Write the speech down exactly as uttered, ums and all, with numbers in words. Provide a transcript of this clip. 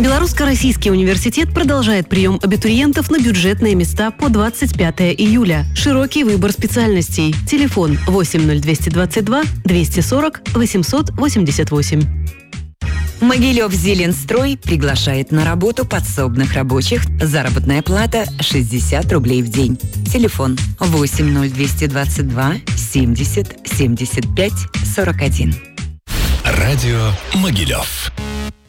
Белорусско-Российский университет продолжает прием абитуриентов на бюджетные места по двадцать пятое июля. Широкий выбор специальностей. Телефон восемь ноль два два два двести сорок восемьсот восемьдесят восемь. Могилев Зеленстрой приглашает на работу подсобных рабочих. Заработная плата шестьдесят рублей в день. Телефон восемь ноль два два два семьдесят семьдесят пять сорок один. Радио Могилев.